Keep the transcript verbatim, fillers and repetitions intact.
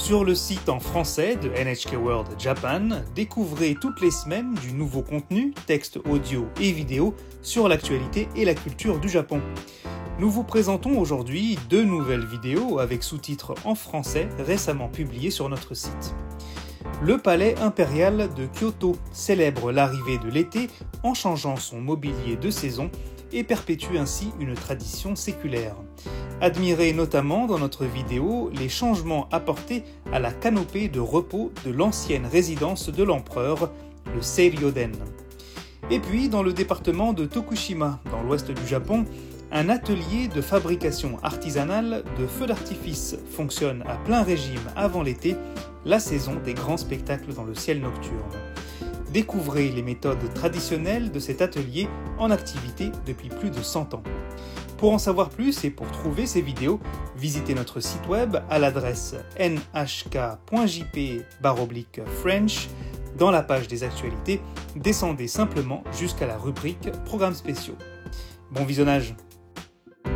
Sur le site en français de N H K World Japan, découvrez toutes les semaines du nouveau contenu, texte audio et vidéo, sur l'actualité et la culture du Japon. Nous vous présentons aujourd'hui deux nouvelles vidéos avec sous-titres en français récemment publiées sur notre site. Le palais impérial de Kyoto célèbre l'arrivée de l'été en changeant son mobilier de saison et perpétue ainsi une tradition séculaire. Admirez notamment dans notre vidéo les changements apportés à la canopée de repos de l'ancienne résidence de l'empereur, le Seiryoden. Et puis, dans le département de Tokushima, dans l'ouest du Japon, un atelier de fabrication artisanale de feux d'artifice fonctionne à plein régime avant l'été, la saison des grands spectacles dans le ciel nocturne. Découvrez les méthodes traditionnelles de cet atelier en activité depuis plus de cent ans. Pour en savoir plus et pour trouver ces vidéos, visitez notre site web à l'adresse n h k point j p slash french. Dans la page des actualités, descendez simplement jusqu'à la rubrique Programmes spéciaux. Bon visionnage!